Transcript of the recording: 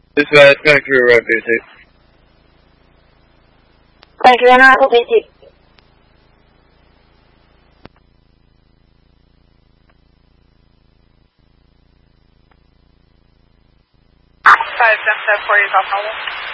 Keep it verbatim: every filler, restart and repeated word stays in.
Dispatch, factory right basic. Factory on arrival basic. Five, seven, seven, four, you call